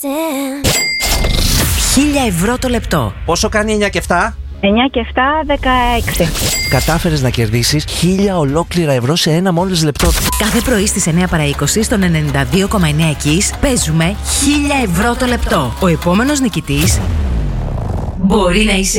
1.000 € το λεπτό. Πόσο κάνει 9 και 7? 9 και 7, 16. Κατάφερες να κερδίσεις 1.000 ολόκληρα ευρώ σε ένα μόλις λεπτό. Κάθε πρωί στις 9 παρά 20 στον 92,9 Kiss παίζουμε 1.000 € το λεπτό. Ο επόμενος νικητής μπορεί να είσαι